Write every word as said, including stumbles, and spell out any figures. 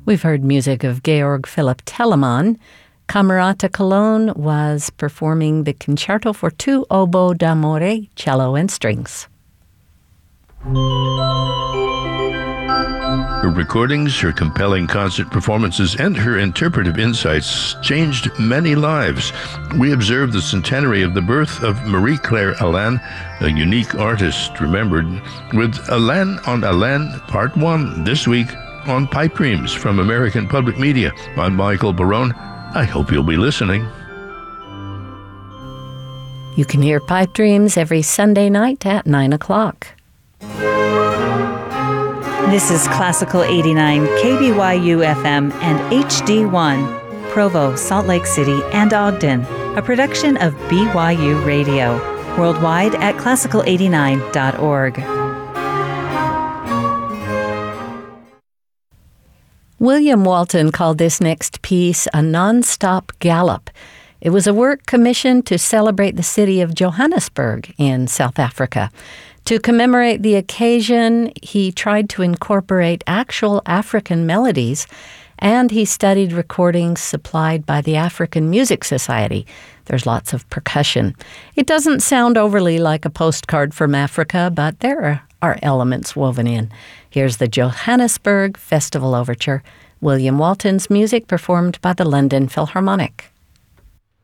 We've heard music of Georg Philipp Telemann. Camerata Cologne was performing the Concerto for Two Oboe d'Amore, Cello and Strings. Her recordings, her compelling concert performances, and her interpretive insights changed many lives. We observed the centenary of the birth of Marie-Claire Alain, a unique artist remembered, with Alain on Alain Part one this week on Pipe Dreams from American Public Media. I'm Michael Barone. I hope you'll be listening. You can hear Pipe Dreams every Sunday night at nine o'clock. This is Classical eighty-nine, K B Y U F M and H D one, Provo, Salt Lake City, and Ogden, a production of B Y U Radio, worldwide at classical eighty-nine dot org. William Walton called this next piece a non-stop gallop. It was a work commissioned to celebrate the city of Johannesburg in South Africa. To commemorate the occasion, he tried to incorporate actual African melodies, and he studied recordings supplied by the African Music Society. There's lots of percussion. It doesn't sound overly like a postcard from Africa, but there are, are elements woven in. Here's the Johannesburg Festival Overture, William Walton's music performed by the London Philharmonic.